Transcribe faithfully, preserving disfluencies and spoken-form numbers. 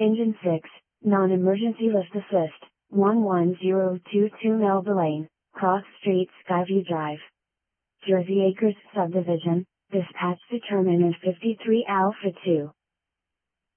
Engine six, Non-Emergency Lift Assist, one one zero two two Melba Lane, Cross Street, Skyview Drive. Jersey Acres Subdivision, dispatch to terminus fifty-three Alpha two.